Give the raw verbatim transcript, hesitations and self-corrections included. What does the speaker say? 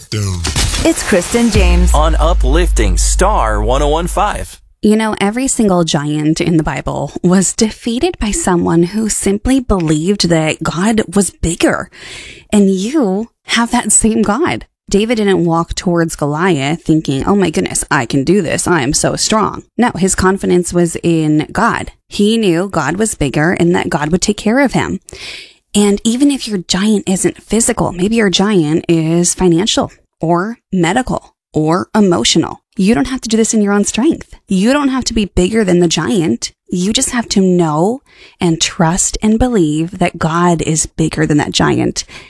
It's Kristen James on Uplifting Star one oh one point five. You know, every single giant in the Bible was defeated by someone who simply believed that God was bigger. And you have that same God. David didn't walk towards Goliath thinking, oh my goodness, I can do this. I am so strong. No, his confidence was in God. He knew God was bigger and that God would take care of him. And even if your giant isn't physical, maybe your giant is financial or medical or emotional. You don't have to do this in your own strength. You don't have to be bigger than the giant. You just have to know and trust and believe that God is bigger than that giant.